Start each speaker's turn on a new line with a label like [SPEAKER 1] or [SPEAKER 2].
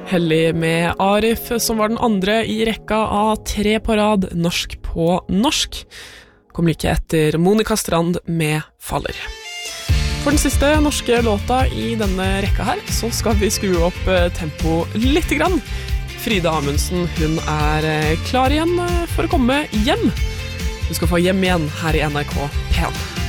[SPEAKER 1] Hellig med Arif, som var den andre I rekka av 3 på rad norsk på norsk. Kom like etter Monica Strand med Faller. For den siste norske låta I denne rekka her, så skal vi skru opp tempo litt grann. Frida Amundsen, hun klar igjen for å komme hjem. Du skal få hjem igjen her I NRK P1.